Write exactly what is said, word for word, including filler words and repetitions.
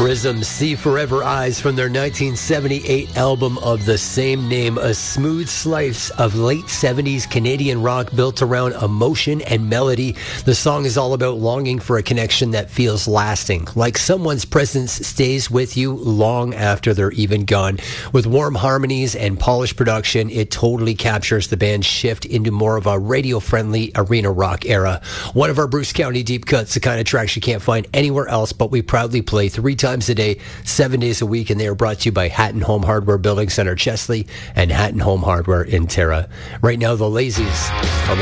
Prism, See Forever Eyes from their nineteen seventy-eight album of the same name, a smooth slice of late seventies Canadian rock built around emotion and melody. The song is all about longing for a connection that feels lasting, like someone's presence stays with you long after they're even gone. With warm harmonies and polished production, it totally captures the band's shift into more of a radio-friendly arena rock era. One of our Bruce County deep cuts, the kind of tracks you can't find anywhere else, but we proudly play three times a day, seven days a week, and they are brought to you by Hatton Home Hardware Building Center, Chesley, and Hatton Home Hardware in Terra. Right now, the Lazies.